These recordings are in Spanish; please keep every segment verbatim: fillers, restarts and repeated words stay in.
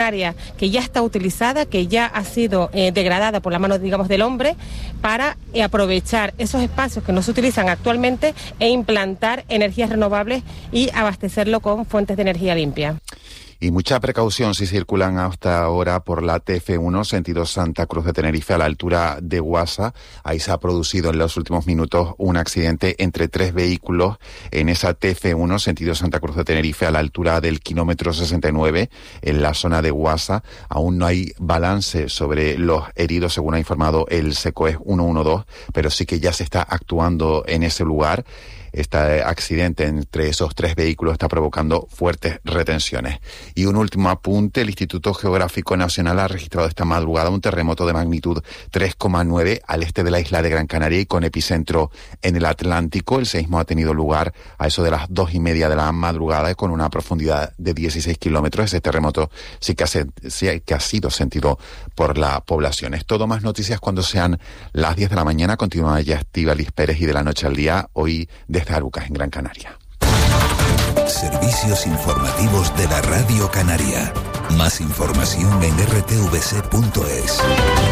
área que ya está utilizada, que ya ha sido eh, degradada por la mano, digamos, del hombre, para eh, aprovechar esos espacios que no se utilizan actualmente e implantar energías renovables y abastecerlo con fuentes de energía limpia. Y mucha precaución si circulan hasta ahora por la T F uno, sentido Santa Cruz de Tenerife, a la altura de Guasa. Ahí se ha producido en los últimos minutos un accidente entre tres vehículos en esa T F uno, sentido Santa Cruz de Tenerife, a la altura del kilómetro sesenta y nueve, en la zona de Guasa. Aún no hay balance sobre los heridos, según ha informado el SECOES ciento doce, pero sí que ya se está actuando en ese lugar. Este accidente entre esos tres vehículos está provocando fuertes retenciones. Y un último apunte: el Instituto Geográfico Nacional ha registrado esta madrugada un terremoto de magnitud tres coma nueve al este de la isla de Gran Canaria y con epicentro en el Atlántico. El seísmo ha tenido lugar a eso de las dos y media de la madrugada con una profundidad de dieciséis kilómetros. Ese terremoto sí que, hace, sí que ha sido sentido por la población. Es todo. Más noticias cuando sean las diez de la mañana. Continúa ya Estíbaliz Pérez y De la Noche al Día, hoy desde Arucas, en Gran Canaria. Servicios informativos de la Radio Canaria. Más información en r t v c punto es.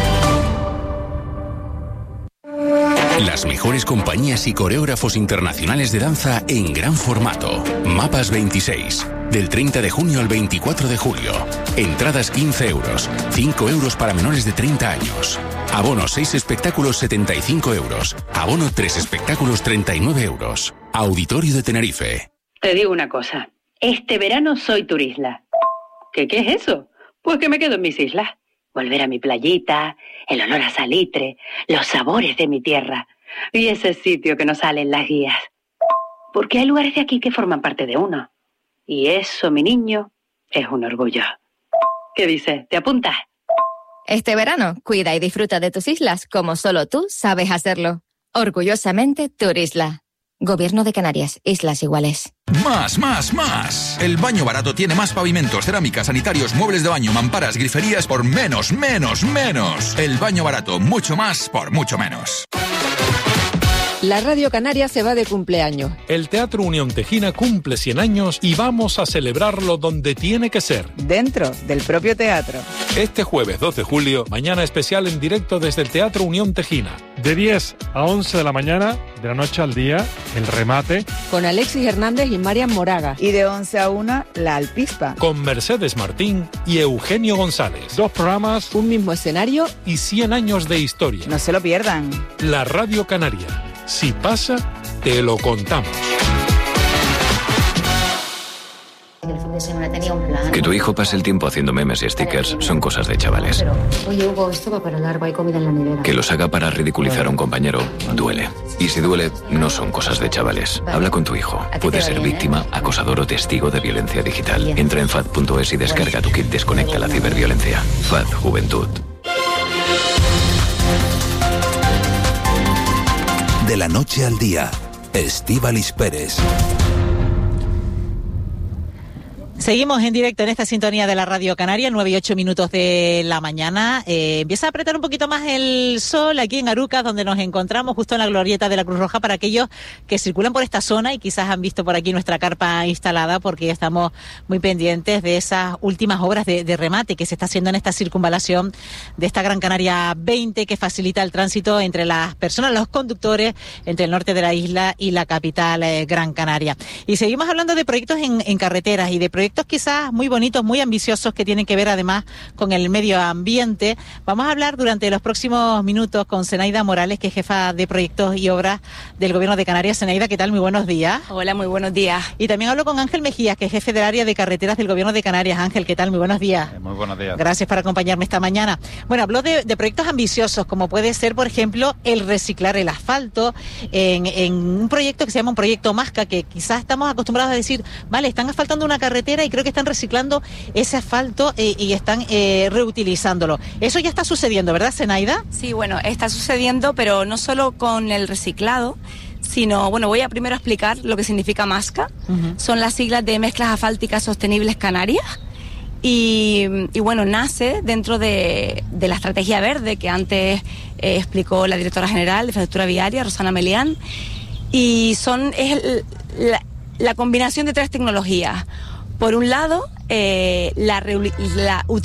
Las mejores compañías y coreógrafos internacionales de danza en gran formato. Mapas veintiséis. Del treinta de junio al veinticuatro de julio. Entradas quince euros. cinco euros para menores de treinta años. Abono seis espectáculos setenta y cinco euros. Abono tres espectáculos treinta y nueve euros. Auditorio de Tenerife. Te digo una cosa. Este verano soy turisla. ¿Qué, qué es eso? Pues que me quedo en mis islas. Volver a mi playita, el olor a salitre, los sabores de mi tierra y ese sitio que nos sale en las guías. Porque hay lugares de aquí que forman parte de uno. Y eso, mi niño, es un orgullo. ¿Qué dices? ¿Te apuntas? Este verano, cuida y disfruta de tus islas como solo tú sabes hacerlo. Orgullosamente Turisla. Gobierno de Canarias, Islas Iguales. Más, más, más. El Baño Barato tiene más pavimentos, cerámicas, sanitarios, muebles de baño, mamparas, griferías por menos, menos, menos. El Baño Barato, mucho más por mucho menos. La Radio Canaria se va de cumpleaños. El Teatro Unión Tejina cumple cien años y vamos a celebrarlo donde tiene que ser. Dentro del propio teatro. Este jueves dos de julio, mañana especial en directo desde el Teatro Unión Tejina. De diez a once de la mañana, de la noche al día, el remate. Con Alexis Hernández y Marian Moraga. Y de once a una, La Alpispa. Con Mercedes Martín y Eugenio González. Dos programas, un mismo escenario y cien años de historia. No se lo pierdan. La Radio Canaria. Si pasa, te lo contamos. Que tu hijo pase el tiempo haciendo memes y stickers son cosas de chavales. Oye, Hugo, esto va para largo, hay comida en la nevera. Que los haga para ridiculizar a un compañero duele. Y si duele, no son cosas de chavales. Habla con tu hijo. Puede ser víctima, acosador o testigo de violencia digital. Entra en fad punto es y descarga tu kit Desconecta la ciberviolencia. F A D Juventud. De la Noche al Día, Estíbaliz Pérez. Seguimos en directo en esta sintonía de la Radio Canaria, nueve y ocho minutos de la mañana. Eh, empieza a apretar un poquito más el sol aquí en Arucas, donde nos encontramos justo en la glorieta de la Cruz Roja, para aquellos que circulan por esta zona y quizás han visto por aquí nuestra carpa instalada, porque estamos muy pendientes de esas últimas obras de, de remate que se está haciendo en esta circunvalación de esta Gran Canaria veinte, que facilita el tránsito entre las personas, los conductores, entre el norte de la isla y la capital eh, Gran Canaria. Y seguimos hablando de proyectos en, en carreteras y de proyectos quizás muy bonitos, muy ambiciosos, que tienen que ver además con el medio ambiente. Vamos a hablar durante los próximos minutos con Zenaida Morales, que es jefa de proyectos y obras del Gobierno de Canarias. Zenaida, ¿qué tal? Muy buenos días. Hola, muy buenos días. Y también hablo con Ángel Mejías, que es jefe del área de carreteras del Gobierno de Canarias. Ángel, ¿qué tal? Muy buenos días. Eh, muy buenos días. Gracias por acompañarme esta mañana. Bueno, hablo de, de proyectos ambiciosos, como puede ser, por ejemplo, el reciclar el asfalto, en, en un proyecto que se llama un proyecto Masca, que quizás estamos acostumbrados a decir, vale, están asfaltando una carretera y creo que están reciclando ese asfalto eh, y están eh, reutilizándolo. Eso ya está sucediendo, ¿verdad, Zenaida? Sí, bueno, está sucediendo, pero no solo con el reciclado, sino, bueno, voy a primero explicar lo que significa Masca. Uh-huh. Son las siglas de Mezclas Asfálticas Sostenibles Canarias. Y, y bueno, nace dentro de, de la estrategia verde que antes eh, explicó la directora general de Infraestructura Viaria, Rosana Melián. Y son es el, la, la combinación de tres tecnologías. Por un lado, eh, la, la utilización